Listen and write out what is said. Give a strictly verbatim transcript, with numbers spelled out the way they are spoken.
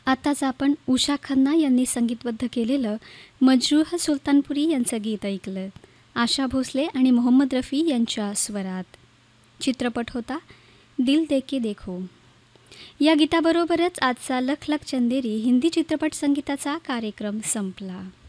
आताच आपण उषा खन्ना यांनी संगीतबद्ध केलेलं मजरूह सुलतानपुरी यांचं गीत ऐकलं. आशा भोसले आणि मोहम्मद रफी यांच्या स्वरात. चित्रपट होता दिल दे के देखो. या गीताबरोबरच आजचा लख लख चंदेरी हिंदी चित्रपट संगीताचा कार्यक्रम संपला.